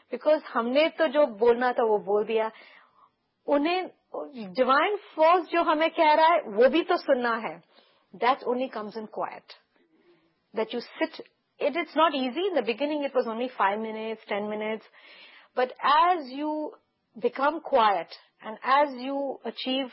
Because हमने तो जो बोलना था वो बोल दिया. उन्हें डिवाइन फोर्स जो हमें कह रहा है वो भी तो सुनना है. That only comes in quite. That you sit. It's not easy. In the beginning, it was only 5 minutes, 10 minutes. But as you become quiet and as you achieve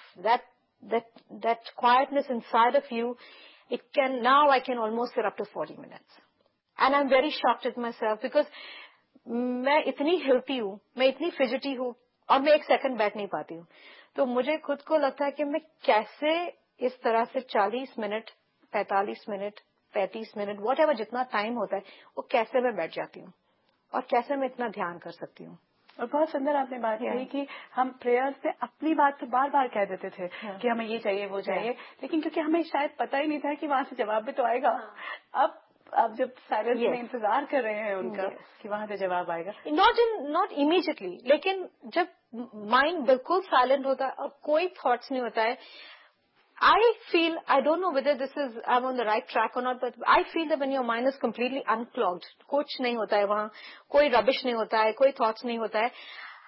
that quietness inside of you, now I can almost sit up to 40 minutes. And I'm very shocked at myself because मैं इतनी हिलती हूँ, मैं इतनी fidgety हूँ और मैं एक सेकंड बैठ नहीं पाती हूँ. तो मुझे खुद को लगता है कि मैं कैसे इस तरह से 40 मिनट, 45 मिनट, 35 मिनट, whatever जितना टाइम होता है, वो कैसे मैं बैठ जाती हूँ और कैसे मैं इतना ध्यान कर सकती हूँ. और बहुत सुंदर आपने बात कही कि हम प्रेयर्स में अपनी बात तो बार बार कह देते थे कि हमें ये चाहिए वो चाहिए, लेकिन क्योंकि हमें शायद पता ही नहीं था कि वहां से जवाब भी तो आएगा. अब जब साइलेंस में इंतजार कर रहे हैं उनका कि वहां से जवाब आएगा. नॉट इमीडिएटली, लेकिन जब माइंड बिल्कुल साइलेंट होता है और कोई थॉट्स नहीं होता है, I feel, I don't know whether I'm on the right track or not, but I feel that when your mind is completely unclogged, कुछ नहीं होता है वहाँ, कोई rubbish नहीं होता है, कोई thoughts नहीं होता है,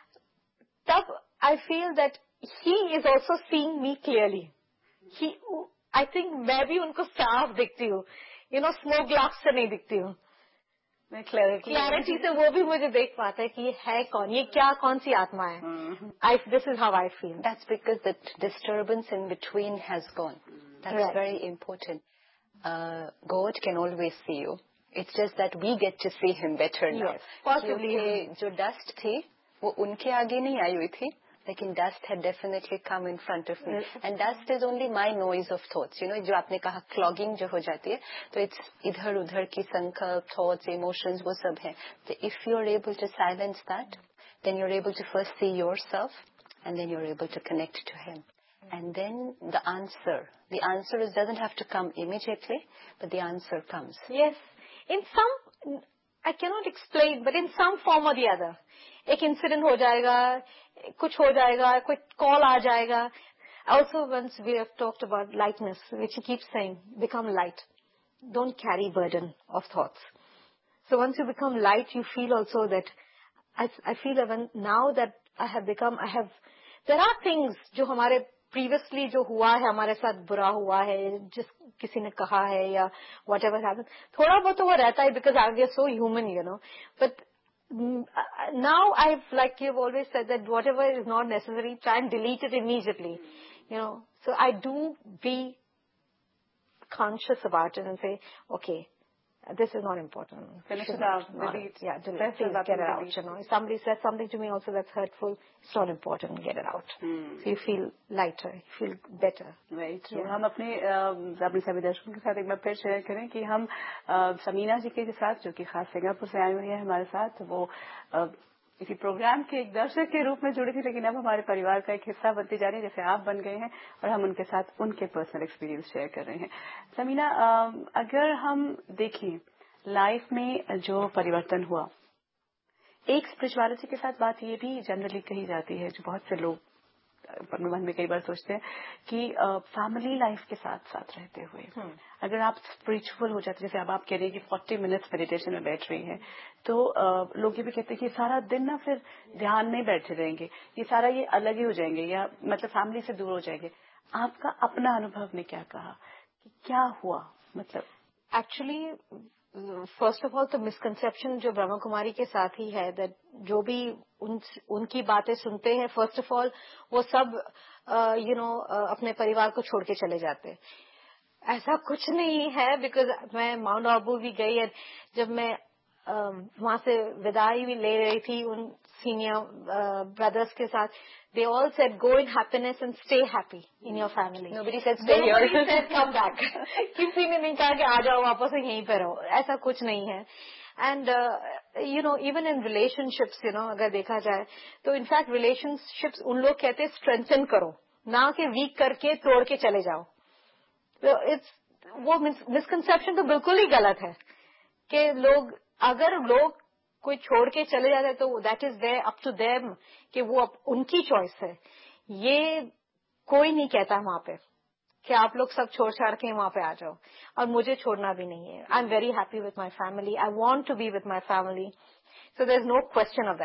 तब I feel that he is also seeing me clearly. I think मैं भी उनको साफ दिखती हूँ, smoke glass से नहीं दिखती हूँ. मैं क्लैरिटी से वो भी मुझे देख पाता है कि ये है कौन, ये कौन सी आत्मा है. This is how I feel. That's because the disturbance in between has gone. That's very important. God can always see you. It's just that we get to see him better now. Yes, possibly. क्योंकि जो dust थी वो उनके आगे नहीं आई हुई थी, लेकिन dust had definitely come in front of me. And dust is only my noise of thoughts. जो आपने कहा clogging जो हो जाती है, तो it's इधर उधर की संकल्प, thoughts, emotions वो सब है. So if you're able to silence that, then you're able to first see yourself, and then you're able to connect to him. And then the answer doesn't have to come immediately, but the answer comes. Yes. In some, I cannot explain, but in some form or the other. एक incident हो जाएगा, कुछ हो जाएगा, कोई call आ जाएगा. Also, once we have talked about lightness, which he keeps saying, become light. Don't carry burden of thoughts. So once you become light, you feel also that, I feel that now that I have become, there are things जो हमारे previously जो हुआ है, हमारे साथ बुरा हुआ है, जिस किसी ने कहा है या whatever happened, थोड़ा बहुत तो वो रहता है because we are so human, but now like you've always said that whatever is not necessary, try and delete it immediately, so I do be conscious about it and say, okay, this is not important. Finish it out. Delete. Yeah, delete. Please get it out. If somebody says something to me also that's hurtful, it's not important. Get it out. So you feel lighter, you feel better. Very true. हम अपने सभी दर्शकों के साथ एक बार फिर share करें कि हम समीना जी के साथ, जो कि खास सिंगापुर से आई हुई है हमारे साथ, वो इसी प्रोग्राम के एक दर्शक के रूप में जुड़ी थी, लेकिन अब हमारे परिवार का एक हिस्सा बनती जा रही है, जैसे आप बन गए हैं, और हम उनके साथ उनके पर्सनल एक्सपीरियंस शेयर कर रहे हैं. समीना, अगर हम देखें लाइफ में जो परिवर्तन हुआ, एक स्पिरिचुअलिटी के साथ बात ये भी जनरली कही जाती है, जो बहुत से लोग अपने मन में कई बार सोचते हैं कि फैमिली लाइफ के साथ साथ रहते हुए अगर आप स्पिरिचुअल हो जाते, जैसे अब आप कह रहे हैं कि 40 मिनट्स मेडिटेशन में बैठ रही हैं, तो लोग ये भी कहते हैं कि सारा दिन ना फिर ध्यान में बैठे रहेंगे, ये सारा ये अलग ही हो जाएंगे, या मतलब फैमिली से दूर हो जाएंगे. आपका अपना अनुभव ने क्या कहा कि क्या हुआ? मतलब एक्चुअली फर्स्ट ऑफ ऑल तो मिसकंसेप्शन जो ब्रह्मा कुमारी के साथ ही है, दैट जो भी उनकी बातें सुनते हैं, फर्स्ट ऑफ ऑल वो सब अपने परिवार को छोड़ के चले जाते हैं. ऐसा कुछ नहीं है, बिकॉज मैं माउंट आबू भी गई है, जब मैं वहां से विदाई भी ले रही थी उन सीनियर ब्रदर्स के साथ, they all said go in happiness and stay happy in your family. Nobody said stay here. Nobody said come back. किसी ने नहीं कहा कि आ जाओ वापस यहीं पे रहो, ऐसा कुछ नहीं है. And even in relationships, अगर देखा जाए तो इनफैक्ट relationships उन लोग कहते हैं strengthen करो, ना कि weak करके तोड़ के चले जाओ. वो मिसकंसेप्शन तो बिल्कुल ही गलत है कि अगर लोग कोई छोड़ के चले जाते तो that is there up to them, कि वो उनकी चॉइस है. ये कोई नहीं कहता वहां पे कि आप लोग सब छोड़ छाड़ के वहां पे आ जाओ, और मुझे छोड़ना भी नहीं है. I am very happy with my family, I want to be with my family, so there is no question of that.